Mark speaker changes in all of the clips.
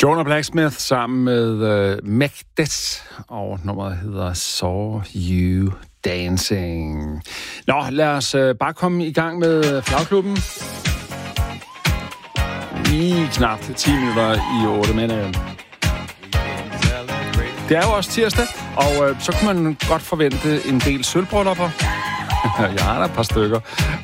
Speaker 1: Jonah Blacksmith sammen med Megdeth, og nummeret hedder Saw You Dancing. Nå, lad os bare komme i gang med Flagklubben. I knap 10 minutter i 8 minutter. Det er jo også tirsdag, og så kunne man godt forvente en del sølvbryllupper. Jeg har der et par stykker.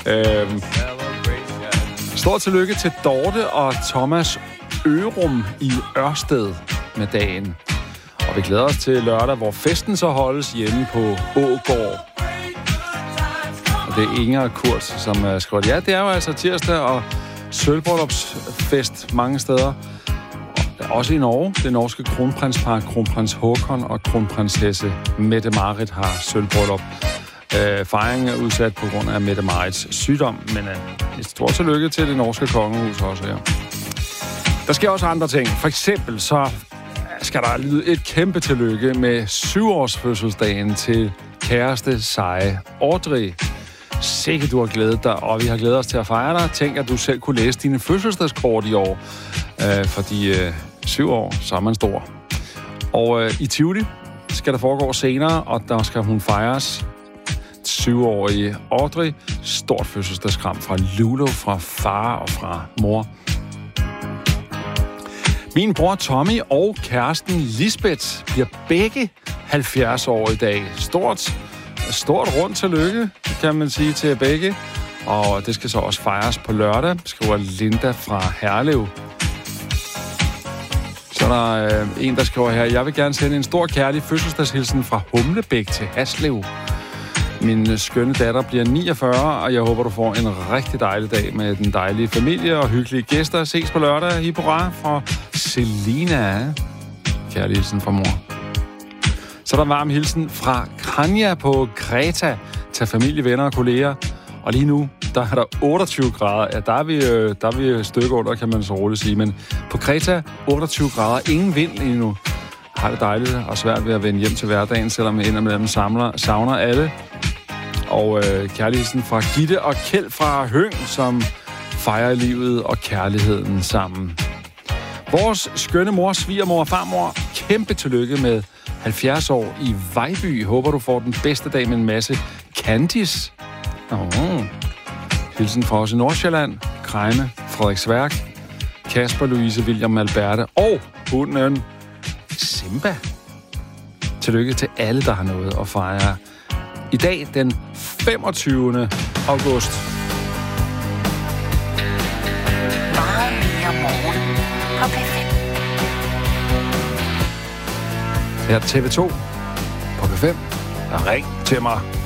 Speaker 1: Stort tillykke til Dorte og Thomas Ørum i Ørsted med dagen. Og vi glæder os til lørdag, hvor festen så holdes hjemme på Ågård. Og det er Inger og Kurt, som skriver, ja, det er jo altså tirsdag og sølvbryllupsfest mange steder. Også i Norge. Det norske kronprinspar, kronprins Håkon og kronprinsesse Mette-Marit har sølvbryllup. Fejringen er udsat på grund af Mette-Marits sygdom, men et stort tillykke til det norske kongehus også her. Der sker også andre ting. For eksempel så skal der lyde et kæmpe tillykke med 7-års fødselsdagen til kæreste seje Audrey. Sikke, du har glædet dig, og vi har glædet os til at fejre dig. Tænk, at du selv kunne læse dine fødselsdagskort i år. Fordi 7 år, så er man stor. Og i Tivoli skal der foregå senere, og der skal hun fejres. 7-årige Audrey. Stort fødselsdagskram fra Lulu, fra far og fra mor. Min bror Tommy og kæresten Lisbeth bliver begge 70 år i dag. Stort rundt tillykke, kan man sige, til begge. Og det skal så også fejres på lørdag, skriver Linda fra Herlev. Så er der en, der skriver her, jeg vil gerne sende en stor kærlig fødselsdagshilsen fra Humlebæk til Haslev. Min skønne datter bliver 49, og jeg håber, du får en rigtig dejlig dag med den dejlige familie og hyggelige gæster. Ses på lørdag i Hurra fra Selina. Kærlig hilsen fra mor. Så er der en varm hilsen fra Kranja på Kreta til familie, venner og kolleger. Og lige nu, der er der 28 grader. Ja, der er vi et stykke under, kan man så roligt sige. Men på Kreta, 28 grader. Ingen vind lige nu. Har det dejligt og svært ved at vende hjem til hverdagen, selvom jeg indimellem savner alle. Og kærligheden fra Gitte og Kjeld fra Høng, som fejrer livet og kærligheden sammen. Vores skønne mor, svigermor og farmor, kæmpe tillykke med 70 år i Vejby. Håber, du får den bedste dag med en masse Candice. Hilsen fra os i Nordsjælland, Krejme, Frederiksværk, Kasper, Louise, William, Alberte og hunden Simba. Tillykke til alle, der har noget at fejre. I dag, den 25. august.
Speaker 2: Meget mere morgen på P5.
Speaker 1: Her TV2 på P5. Ring til mig.